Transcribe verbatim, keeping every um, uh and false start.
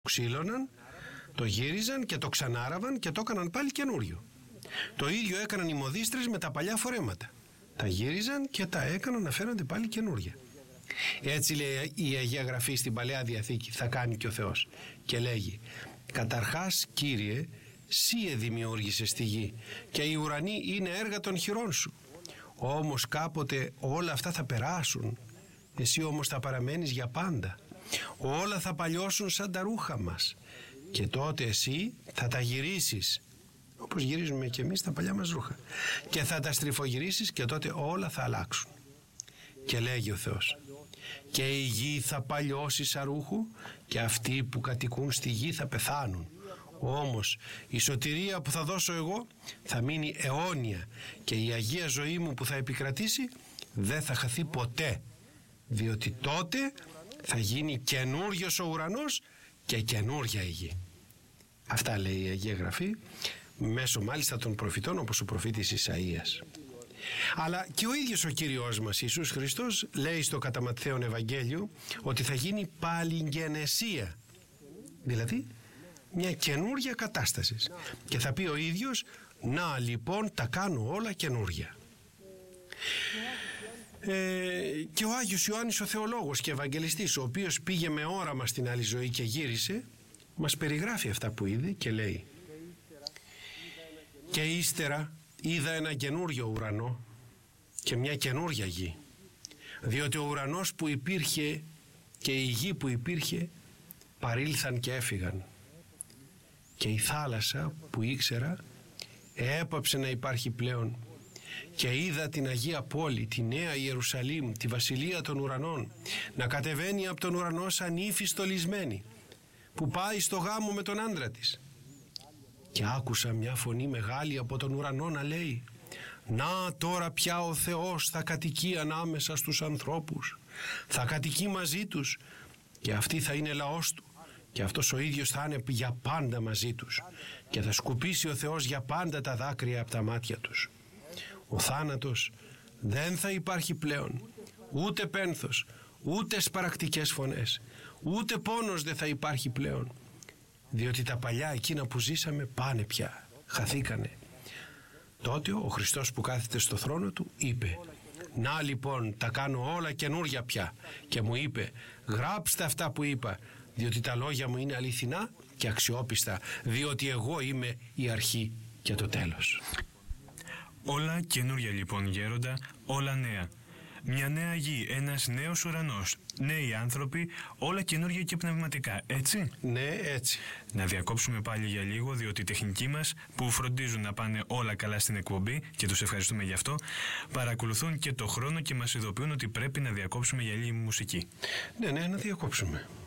ξύλωναν, το γύριζαν και το ξανάραβαν και το έκαναν πάλι καινούριο. Το ίδιο έκαναν οι μοδίστρες με τα παλιά φορέματα. Τα γύριζαν και τα έκαναν να φαίνονται πάλι καινούρια. Έτσι λέει η Αγία Γραφή στην Παλαιά Διαθήκη, θα κάνει και ο Θεός. Και λέγει: καταρχάς, Κύριε, Συ εδημιούργησες τη γη και οι ουρανοί είναι έργα των χειρών σου. Όμως κάποτε όλα αυτά θα περάσουν. Εσύ όμως θα παραμένεις για πάντα. Όλα θα παλιώσουν σαν τα ρούχα μας. Και τότε εσύ θα τα γυρίσεις, όπως γυρίζουμε και εμείς τα παλιά μας ρούχα, και θα τα στριφογυρίσεις και τότε όλα θα αλλάξουν. Και λέγει ο Θεός: και η γη θα παλιώσει σαν ρούχου και αυτοί που κατοικούν στη γη θα πεθάνουν. Όμως η σωτηρία που θα δώσω εγώ θα μείνει αιώνια και η Αγία ζωή μου που θα επικρατήσει δεν θα χαθεί ποτέ, διότι τότε θα γίνει καινούριος ο ουρανός και καινούρια η γη. Αυτά λέει η Αγία Γραφή, μέσω μάλιστα των προφητών όπως ο προφήτης Ισαΐας. Αλλά και ο ίδιος ο Κύριος μας Ιησούς Χριστός λέει στο κατά Ματθαίον Ευαγγέλιο ότι θα γίνει παλιγγενεσία, δηλαδή μια καινούρια κατάσταση, και θα πει ο ίδιος: να λοιπόν τα κάνω όλα καινούρια. Ε, και ο Άγιος Ιωάννης ο Θεολόγος και Ευαγγελιστής, ο οποίος πήγε με όραμα στην άλλη ζωή και γύρισε, μας περιγράφει αυτά που είδε και λέει: και ύστερα είδα ένα καινούριο ουρανό και μια καινούρια γη, διότι ο ουρανός που υπήρχε και η γη που υπήρχε παρήλθαν και έφυγαν, και η θάλασσα που ήξερα έπαψε να υπάρχει πλέον, και είδα την Αγία Πόλη, τη Νέα Ιερουσαλήμ, τη Βασιλεία των Ουρανών, να κατεβαίνει από τον ουρανό σαν ύφη στολισμένη, που πάει στο γάμο με τον άντρα της. Και άκουσα μια φωνή μεγάλη από τον ουρανό να λέει: να τώρα πια ο Θεός θα κατοικεί ανάμεσα στους ανθρώπους, θα κατοικεί μαζί τους και αυτοί θα είναι λαός του, και αυτός ο ίδιος θα είναι για πάντα μαζί τους και θα σκουπίσει ο Θεός για πάντα τα δάκρυα από τα μάτια τους. Ο θάνατος δεν θα υπάρχει πλέον, ούτε πένθος, ούτε σπαρακτικές φωνές, ούτε πόνος δεν θα υπάρχει πλέον, διότι τα παλιά εκείνα που ζήσαμε πάνε πια, χαθήκανε. Τότε ο Χριστός που κάθεται στο θρόνο του είπε: να λοιπόν τα κάνω όλα καινούρια πια, και μου είπε: γράψτε αυτά που είπα, διότι τα λόγια μου είναι αληθινά και αξιόπιστα, διότι εγώ είμαι η αρχή και το τέλος. Όλα καινούρια λοιπόν, γέροντα, όλα νέα. Μια νέα γη, ένας νέος ουρανός, νέοι άνθρωποι, όλα καινούργια και πνευματικά, έτσι? Ναι, έτσι. Να διακόψουμε πάλι για λίγο, διότι οι τεχνικοί μας, που φροντίζουν να πάνε όλα καλά στην εκπομπή, και τους ευχαριστούμε γι' αυτό, παρακολουθούν και το χρόνο και μας ειδοποιούν ότι πρέπει να διακόψουμε για λίγη μουσική. Ναι, ναι, να διακόψουμε.